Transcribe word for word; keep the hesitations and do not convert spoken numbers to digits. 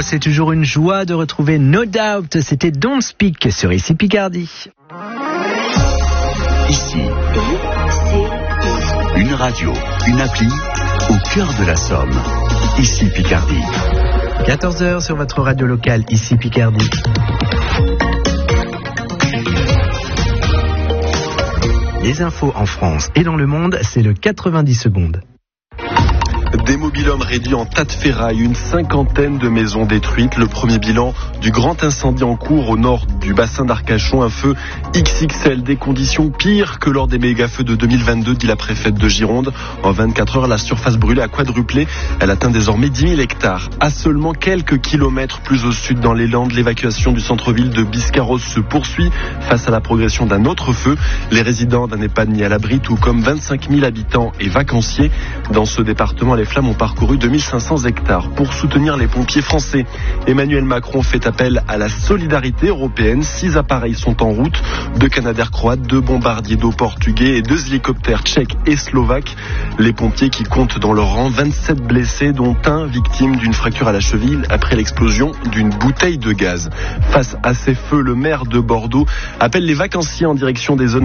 c'est toujours une joie de retrouver No Doubt. C'était Don't Speak sur Ici Picardie. Ici, une radio, une appli au cœur de la Somme. Ici Picardie. quatorze heures sur votre radio locale, Ici Picardie. Les infos en France et dans le monde, c'est le quatre-vingt-dix secondes. Des mobil-hommes réduits en tas de ferraille, une cinquantaine de maisons détruites. Le premier bilan du grand incendie en cours au nord du bassin d'Arcachon. Un feu X X L, des conditions pires que lors des méga-feux de deux mille vingt-deux, dit la préfète de Gironde. En vingt-quatre heures, la surface brûlée a quadruplé. Elle atteint désormais dix mille hectares. À seulement quelques kilomètres plus au sud, dans les Landes, l'évacuation du centre-ville de Biscarrosse se poursuit face à la progression d'un autre feu. Les résidents d'un EHPAD mis à l'abri, tout comme vingt-cinq mille habitants et vacanciers. Dans ce département, les flammes ont parcouru deux mille cinq cents hectares. Pour soutenir les pompiers français, Emmanuel Macron fait appel à la solidarité européenne. Six appareils sont en route, deux Canadair croates, deux bombardiers d'eau portugais et deux hélicoptères tchèques et slovaques. Les pompiers qui comptent dans leur rang vingt-sept blessés, dont un victime d'une fracture à la cheville après l'explosion d'une bouteille de gaz. Face à ces feux, le maire de Bordeaux appelle les vacanciers en direction des zones